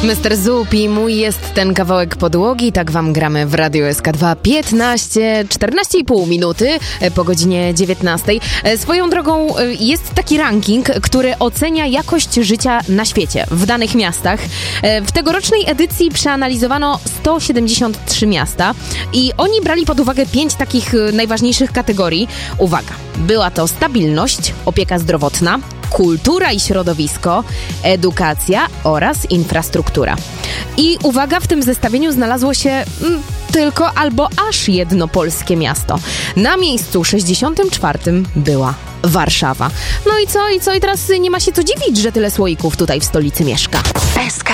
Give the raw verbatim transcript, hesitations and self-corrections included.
mister Zupi, mój jest ten kawałek podłogi, tak wam gramy w Radio S K dwa. piętnaście, czternaście i pół minuty po godzinie dziewiętnastej. Swoją drogą jest taki ranking, który ocenia jakość życia na świecie, w danych miastach. W tegorocznej edycji przeanalizowano sto siedemdziesiąt trzy miasta i oni brali pod uwagę pięć takich najważniejszych kategorii. Uwaga, była to stabilność, opieka zdrowotna, kultura i środowisko, edukacja oraz infrastruktura. I uwaga, w tym zestawieniu znalazło się mm, tylko albo aż jedno polskie miasto. Na miejscu sześćdziesiątym czwartym była Warszawa. No i co, i co? I teraz nie ma się co dziwić, że tyle słoików tutaj w stolicy mieszka.